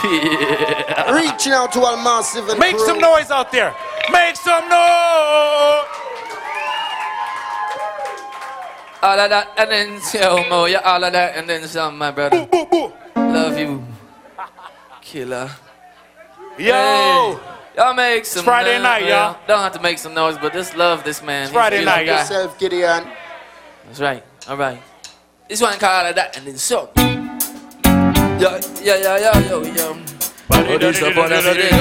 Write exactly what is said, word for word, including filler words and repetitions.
Yeah. Reaching out to all massive and Make crew. some noise out there. Make some noise. All of that and then some more. Yeah, all of that and then some, my brother. Boo, boo, boo. Love you. Killer. Yo. Hey. Y'all make some It's Friday noise. night, y'all. Don't have to make some noise, but just love this man. It's Friday He's a night, beautiful y'all. guy. Yourself, Gideon. That's right. All right. This one call of that and then some. Yeah, yeah, yeah, yeah, yo, yo. Oh, this up on the